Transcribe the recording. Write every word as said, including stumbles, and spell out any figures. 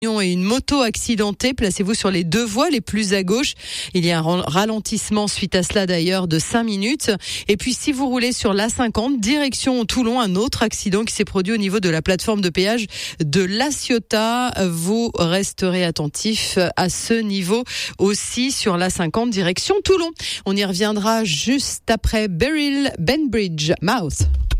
et une moto accidentée. Placez-vous sur les deux voies les plus à gauche. Il y a un ralentissement suite à cela d'ailleurs de cinq minutes. Et puis si vous roulez sur l'A cinquante, direction Toulon, un autre accident qui s'est produit au niveau de la plateforme de péage de La Ciotat. Vous resterez attentifs à ce niveau aussi sur l'A cinquante, direction Toulon. On y reviendra juste après Beryl Benbridge, Mouth.